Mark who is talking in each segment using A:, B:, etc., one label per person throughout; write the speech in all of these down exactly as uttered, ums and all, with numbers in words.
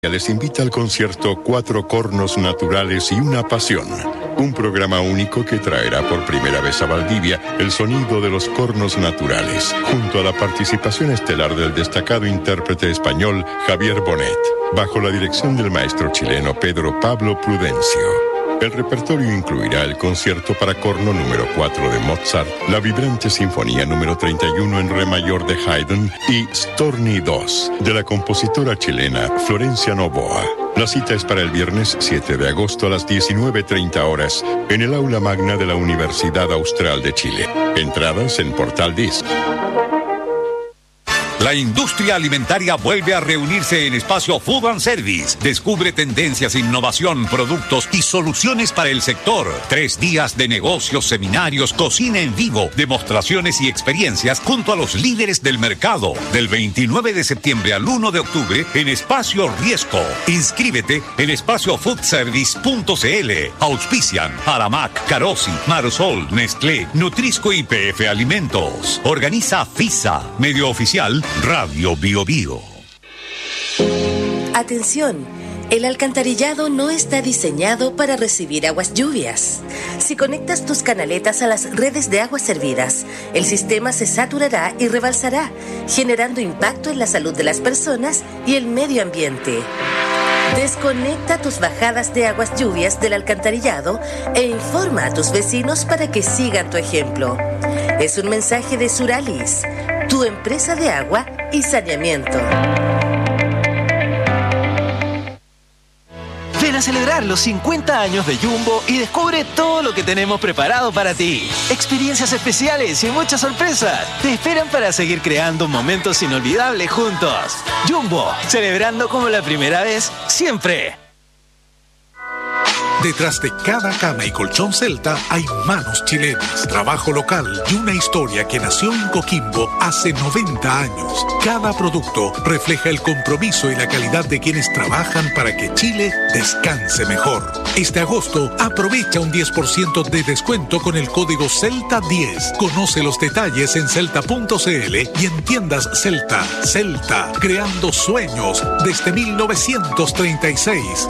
A: Les invita al concierto Cuatro Cornos Naturales y una Pasión, un programa único que traerá por primera vez a Valdivia el sonido de los cornos naturales, junto a la participación estelar del destacado intérprete español Javier Bonet, bajo la dirección del maestro chileno Pedro Pablo Prudencio. El repertorio incluirá el concierto para corno número cuatro de Mozart, la vibrante sinfonía número treinta y uno en re mayor de Haydn y Storni dos, de la compositora chilena Florencia Novoa. La cita es para el viernes siete de agosto a las diecinueve treinta horas en el aula magna de la Universidad Austral de Chile. Entradas en Portal Disc.
B: La industria alimentaria vuelve a reunirse en Espacio Food and Service. Descubre tendencias, innovación, productos y soluciones para el sector. Tres días de negocios, seminarios, cocina en vivo, demostraciones y experiencias junto a los líderes del mercado. Del veintinueve de septiembre al uno de octubre en Espacio Riesco. Inscríbete en espacio food service punto c l. Auspician Aramac, Carosi, Marsol, Nestlé, Nutrisco y P F Alimentos. Organiza FISA, medio oficial Radio Bio Bio.
C: Atención, el alcantarillado no está diseñado para recibir aguas lluvias. Si conectas tus canaletas a las redes de aguas servidas, el sistema se saturará y rebalsará, generando impacto en la salud de las personas y el medio ambiente. Desconecta tus bajadas de aguas lluvias del alcantarillado e informa a tus vecinos para que sigan tu ejemplo. Es un mensaje de Suralis, tu empresa de agua y saneamiento.
D: Ven a celebrar los cincuenta años de Jumbo y descubre todo lo que tenemos preparado para ti. Experiencias especiales y muchas sorpresas te esperan para seguir creando momentos inolvidables juntos. Jumbo, celebrando como la primera vez, siempre.
E: Detrás de cada cama y colchón Celta hay manos chilenas, trabajo local y una historia que nació en Coquimbo hace noventa años. Cada producto refleja el compromiso y la calidad de quienes trabajan para que Chile descanse mejor. Este agosto aprovecha un diez por ciento de descuento con el código Celta diez. Conoce los detalles en celta punto c l y en tiendas Celta. Celta, creando sueños desde mil novecientos treinta y seis.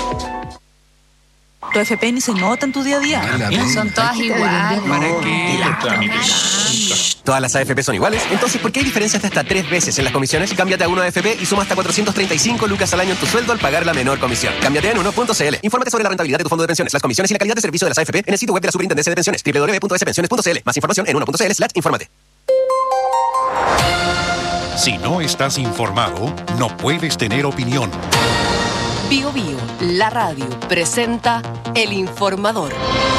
F: Tu F P ni se nota en tu día a día.
G: Son todas iguales.
F: ¿Para qué?
H: ¿Todas las A F P son iguales? Entonces, ¿por qué hay diferencias de hasta tres veces en las comisiones? Cámbiate a uno A F P y suma hasta cuatrocientos treinta y cinco lucas al año en tu sueldo al pagar la menor comisión. Cámbiate en uno punto c l. Infórmate sobre la rentabilidad de tu fondo de pensiones, las comisiones y la calidad de servicio de las A F P en el sitio web de la Superintendencia de Pensiones, doble u doble u doble u punto s pensiones punto c l. Más información en uno punto c l slash infórmate.
B: Si no estás informado, no puedes tener opinión.
I: Bio Bio, la radio, presenta El Informador.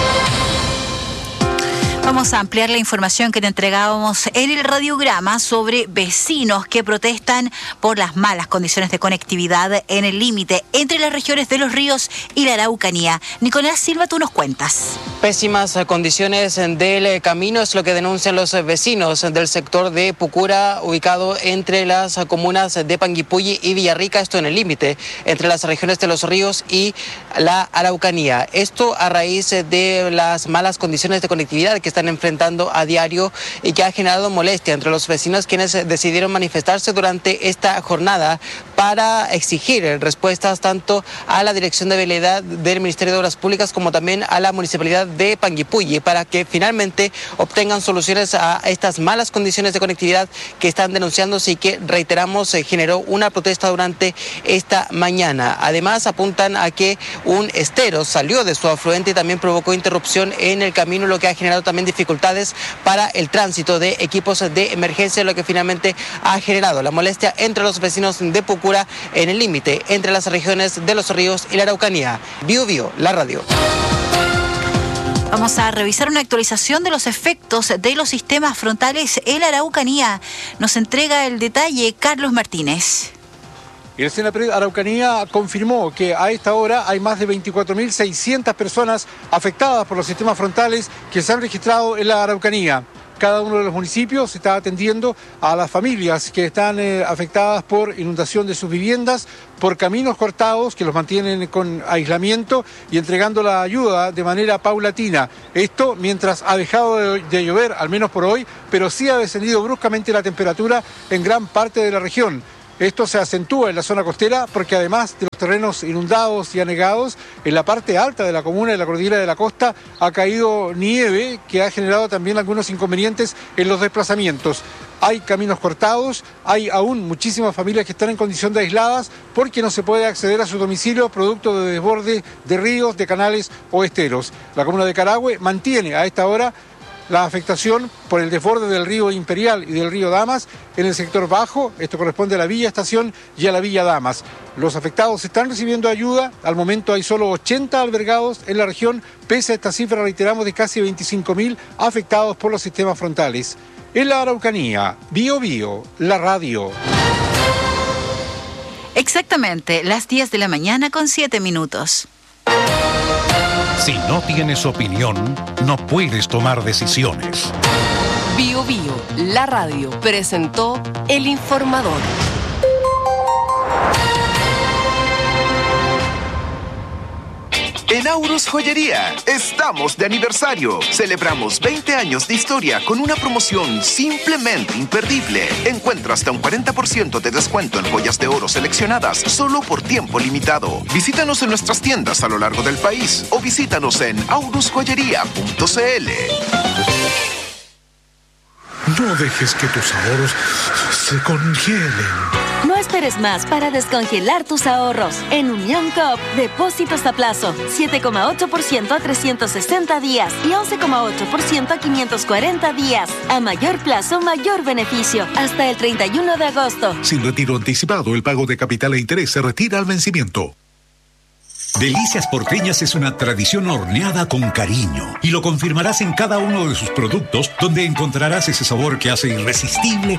G: Vamos a ampliar la información que te entregábamos en el radiograma sobre vecinos que protestan por las malas condiciones de conectividad en el límite entre las regiones de Los Ríos y la Araucanía. Nicolás Silva, tú nos cuentas.
J: Pésimas condiciones del camino es lo que denuncian los vecinos del sector de Pucura, ubicado entre las comunas de Panguipulli y Villarrica, esto en el límite entre las regiones de Los Ríos y la Araucanía. Esto a raíz de las malas condiciones de conectividad que están enfrentando a diario y que ha generado molestia entre los vecinos, quienes decidieron manifestarse durante esta jornada para exigir respuestas tanto a la Dirección de Vialidad del Ministerio de Obras Públicas como también a la Municipalidad de Panguipulli para que finalmente obtengan soluciones a estas malas condiciones de conectividad que están denunciándose y que, reiteramos, generó una protesta durante esta mañana. Además, apuntan a que un estero salió de su afluente y también provocó interrupción en el camino, lo que ha generado también dificultades para el tránsito de equipos de emergencia, lo que finalmente ha generado la molestia entre los vecinos de Pucura en el límite entre las regiones de Los Ríos y la Araucanía. Bio Bio, la radio.
G: Vamos a revisar una actualización de los efectos de los sistemas frontales en la Araucanía. Nos entrega el detalle Carlos Martínez.
K: El Senapred Araucanía confirmó que a esta hora hay más de veinticuatro mil seiscientas personas afectadas por los sistemas frontales que se han registrado en la Araucanía. Cada uno de los municipios está atendiendo a las familias que están eh, afectadas por inundación de sus viviendas, por caminos cortados que los mantienen con aislamiento y entregando la ayuda de manera paulatina. Esto mientras ha dejado de, de llover, al menos por hoy, pero sí ha descendido bruscamente la temperatura en gran parte de la región. Esto se acentúa en la zona costera porque además de los terrenos inundados y anegados, en la parte alta de la comuna de la Cordillera de la Costa ha caído nieve que ha generado también algunos inconvenientes en los desplazamientos. Hay caminos cortados, hay aún muchísimas familias que están en condición de aisladas porque no se puede acceder a su domicilio producto de desborde de ríos, de canales o esteros. La comuna de Carahue mantiene a esta hora la afectación por el desborde del río Imperial y del río Damas en el sector bajo. Esto corresponde a la Villa Estación y a la Villa Damas. Los afectados están recibiendo ayuda. Al momento hay solo ochenta albergados en la región, pese a esta cifra, reiteramos, de casi veinticinco mil afectados por los sistemas frontales. En la Araucanía, Bío Bío, la radio.
G: Exactamente, las diez de la mañana con siete minutos.
E: Si no tienes opinión, no puedes tomar decisiones.
I: Bío Bío, la radio, presentó El Informador.
L: En Aurus Joyería estamos de aniversario. Celebramos veinte años de historia con una promoción simplemente imperdible. Encuentra hasta un cuarenta por ciento de descuento en joyas de oro seleccionadas solo por tiempo limitado. Visítanos en nuestras tiendas a lo largo del país o visítanos en aurus joyería punto c l.
E: No dejes que tus ahorros se congelen.
M: No esperes más para descongelar tus ahorros. En Unión Coop, depósitos a plazo, siete coma ocho por ciento a trescientos sesenta días y once coma ocho por ciento a quinientos cuarenta días. A mayor plazo, mayor beneficio. Hasta el treinta y uno de agosto.
E: Sin retiro anticipado, el pago de capital e interés se retira al vencimiento.
B: Delicias Porteñas es una tradición horneada con cariño y lo confirmarás en cada uno de sus productos, donde encontrarás ese sabor que hace irresistible